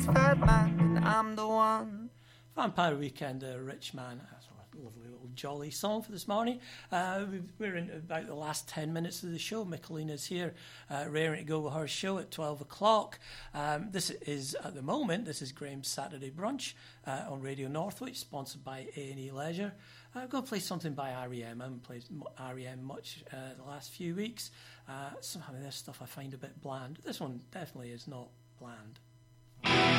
fat man, and I'm the one. Vampire Weekend, Rich Man. That's a lovely little jolly song for this morning. We're in about the last 10 minutes of the show. Michelina's here, raring to go with her show at 12 o'clock. This is, at the moment, this is Graham's Saturday Brunch on Radio Northwich, sponsored by A&E Leisure. I'm going to play something by R.E.M. I haven't played R.E.M. much the last few weeks. Some of this stuff I find a bit bland. This one definitely is not bland.